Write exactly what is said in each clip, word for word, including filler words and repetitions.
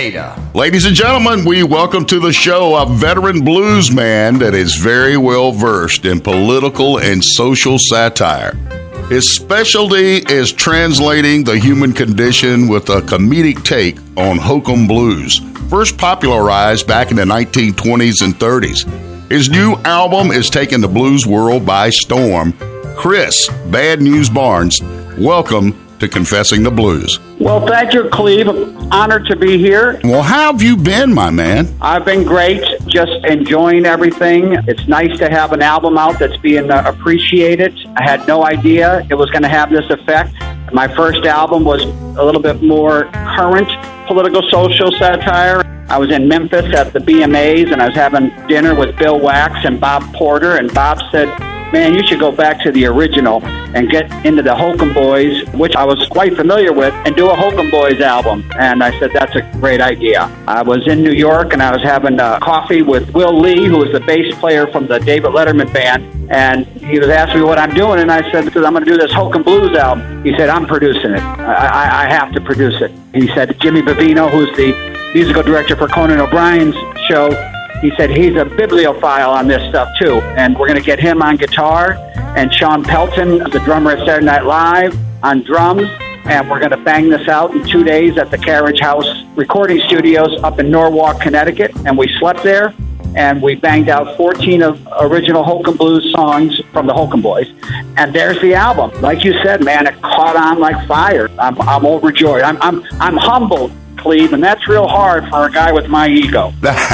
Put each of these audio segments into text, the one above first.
Gator. Ladies and gentlemen, we welcome to the show a veteran blues man that is very well versed in political and social satire. His specialty is translating the human condition with a comedic take on hokum blues, first popularized back in the nineteen twenties and thirties. His new album is taking the blues world by storm. Chris Bad News Barnes, welcome to Confessing the Blues. Well, thank you, Cleve. Honored to be here. Well, how have you been, my man? I've been great, just enjoying everything. It's nice to have an album out that's being uh, appreciated. I had no idea it was going to have this effect. My first album was a little bit more current political social satire. I was in Memphis at the B M As, and I was having dinner with Bill Wax and Bob Porter, and Bob said, man, you should go back to the original and get into the Hokum Boys, which I was quite familiar with, and do a Hokum Boys album. And I said, that's a great idea. I was in New York, and I was having uh, coffee with Will Lee, who was the bass player from the David Letterman band, and he was asking me what I'm doing, and I said, because I'm going to do this Hokum Blues album. He said, I'm producing it. I, I, I have to produce it. He said, Jimmy Bavino, who's the musical director for Conan O'Brien's show, he said he's a bibliophile on this stuff, too. And we're going to get him on guitar, and Sean Pelton, the drummer at Saturday Night Live, on drums. And we're going to bang this out in two days at the Carriage House Recording Studios up in Norwalk, Connecticut. And we slept there, and we banged out fourteen of original Hokum Blues songs from the Hokum Boys. And there's the album. Like you said, man, it caught on like fire. I'm, I'm overjoyed. I'm, I'm, I'm humbled, Cleve, and that's real hard for a guy with my ego.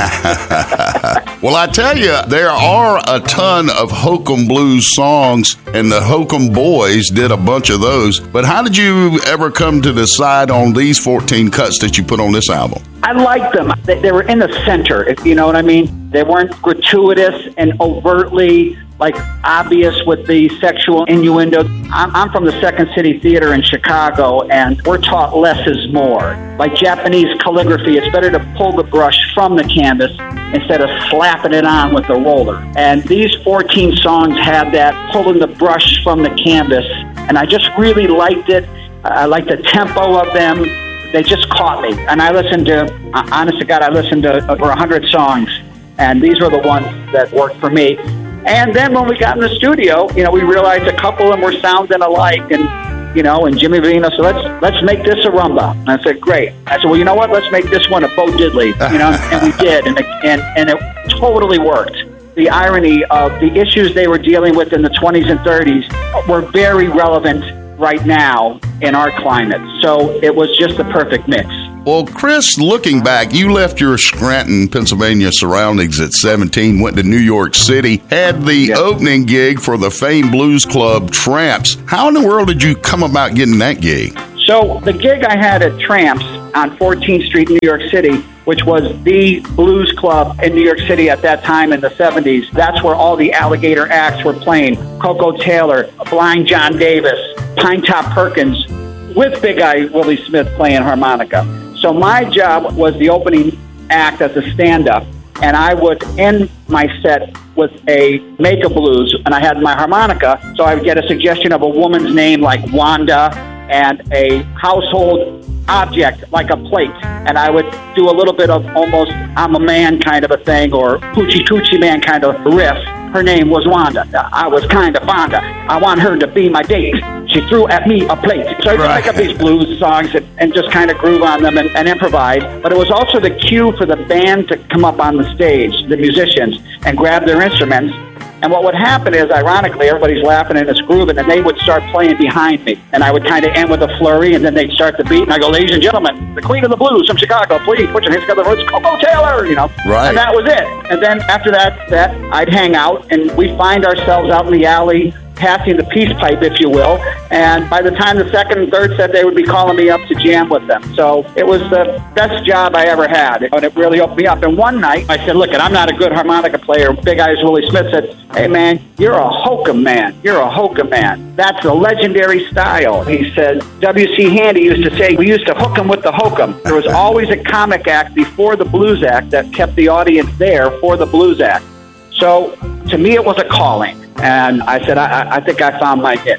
Well, I tell you, there are a ton of Hokum Blues songs, and the Hokum Boys did a bunch of those. But how did you ever come to decide on these fourteen cuts that you put on this album? I liked them. They, they were in the center, if you know what I mean. They weren't gratuitous and overtly, like, obvious with the sexual innuendo. I'm, I'm from the Second City Theater in Chicago, and we're taught less is more. Like Japanese calligraphy, it's better to pull the brush from the canvas instead of slapping it on with a roller. And these fourteen songs had that, pulling the brush from the canvas, and I just really liked it. I liked the tempo of them. They just caught me. And I listened to, honest to God, I listened to over one hundred songs, and these were the ones that worked for me. And then when we got in the studio, you know, we realized a couple of them were sounding alike, and, you know, and Jimmy Vino said, let's let's make this a rumba. And I said, great. I said, well, you know what? Let's make this one a Bo Diddley, you know, and we did, and, and, and it totally worked. The irony of the issues they were dealing with in the twenties and thirties were very relevant right now in our climate. So it was just the perfect mix. Well, Chris, looking back, you left your Scranton, Pennsylvania surroundings at seventeen, went to New York City, had the yep. opening gig for the famed blues club Tramps. How in the world did you come about getting that gig? So the gig I had at Tramps on fourteenth Street, New York City, which was the blues club in New York City at that time in the seventies. That's where all the alligator acts were playing. Coco Taylor, Blind John Davis, Pine Top Perkins, with Big Eye Willie Smith playing harmonica. So my job was the opening act as a stand-up, and I would end my set with a make-a blues, and I had my harmonica, so I would get a suggestion of a woman's name like Wanda and a household object like a plate, and I would do a little bit of almost I'm a man kind of a thing, or Hoochie Coochie Man kind of riff. Her name was Wanda. I was kind of fond of. I want her to be my date. She threw at me a plate. So I would right. make up these blues songs and, and just kind of groove on them and, and improvise. But it was also the cue for the band to come up on the stage, the musicians, and grab their instruments. And what would happen is, ironically, everybody's laughing and it's grooving, and they would start playing behind me. And I would kind of end with a flurry, and then they'd start the beat, and I go, ladies and gentlemen, the queen of the blues from Chicago, please put your hands together. It's Coco Taylor, you know. Right. And that was it. And then after that, that I'd hang out, and we find ourselves out in the alley passing the peace pipe, if you will. And by the time the second and third set, they would be calling me up to jam with them. So it was the best job I ever had, and it really opened me up. And one night, I said, look, I'm not a good harmonica player. Big Eyes Willie Smith said, hey, man, you're a hokum man. You're a hokum man. That's a legendary style. He said, W C Handy used to say, we used to hook 'em with the hokum. There was always a comic act before the blues act that kept the audience there for the blues act. So to me, it was a calling. And I said, I, I think I found my niche.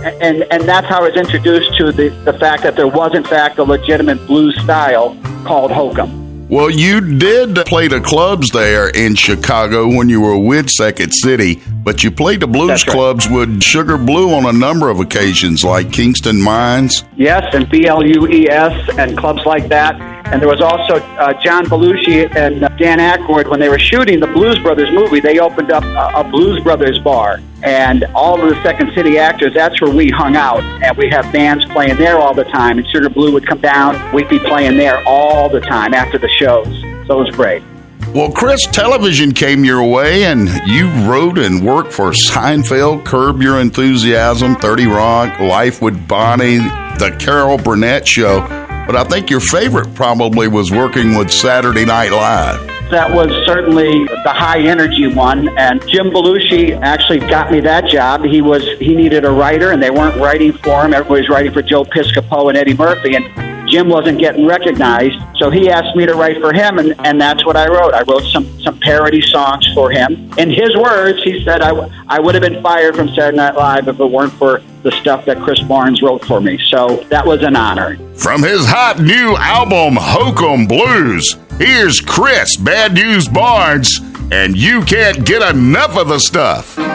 And and that's how I was introduced to the, the fact that there was, in fact, a legitimate blues style called hokum. Well, you did play the clubs there in Chicago when you were with Second City, but you played the blues That's right. clubs with Sugar Blue on a number of occasions, like Kingston Mines. Yes, and B L U E S and clubs like that. And there was also uh, John Belushi and uh, Dan Aykroyd, when they were shooting the Blues Brothers movie, they opened up a, a Blues Brothers bar. And all of the Second City actors, that's where we hung out. And we have bands playing there all the time. And Sugar Blue would come down. We'd be playing there all the time after the shows. So it was great. Well, Chris, television came your way, and you wrote and worked for Seinfeld, Curb Your Enthusiasm, thirty Rock, Life with Bonnie, The Carol Burnett Show. But I think your favorite probably was working with Saturday Night Live. That was certainly the high-energy one, and Jim Belushi actually got me that job. He was he needed a writer, and they weren't writing for him. Everybody was writing for Joe Piscopo and Eddie Murphy, and Jim wasn't getting recognized, so he asked me to write for him, and, and that's what I wrote. I wrote some, some parody songs for him. In his words, he said, I, w- I would have been fired from Saturday Night Live if it weren't for the stuff that Chris Barnes wrote for me, so that was an honor. From his hot new album, Hokum Blues, here's Chris Bad News Barnes, and you can't get enough of the stuff.